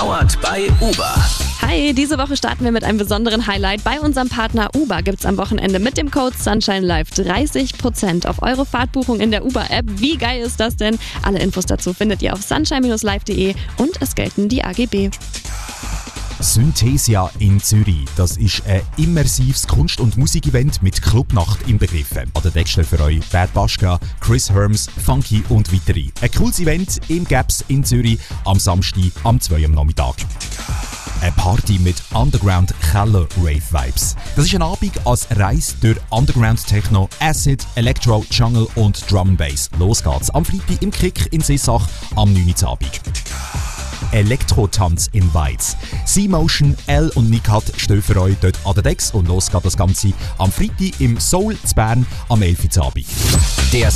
Powered by Uber. Hi, diese Woche starten wir mit einem besonderen Highlight. Bei unserem Partner Uber gibt es am Wochenende mit dem Code Sunshine Live 30% auf eure Fahrtbuchung in der Uber-App. Wie geil ist das denn? Alle Infos dazu findet ihr auf sunshine-live.de und es gelten die AGB. Synthesia in Zürich. Das ist ein immersives Kunst- und Musikevent mit Clubnacht im Begriff. An der Decke für euch Bad Baschka, Chris Herms, Funky und weitere. Ein cooles Event im Gaps in Zürich am Samstag am 2 am Nachmittag. Eine Party mit Underground Keller Rave Vibes. Das ist ein Abend als Reise durch Underground Techno, Acid, Electro, Jungle und Drum and Bass. Los geht's am Freitag im Kick in Sissach am 9. Uhr Abend. Elektro-Tanz im Weiz. C-Motion, L und Nikat stehen für euch dort an der Decks und los geht das Ganze am Freitag im Soul zu Bern am 11. Uhr Abend.